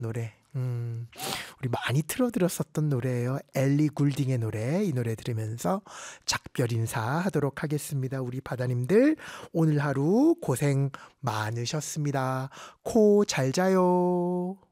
노래. 우리 많이 틀어들었었던 노래예요. 엘리 굴딩의 노래. 이 노래 들으면서 작별 인사하도록 하겠습니다. 우리 바다님들 오늘 하루 고생 많으셨습니다. 코 잘 자요.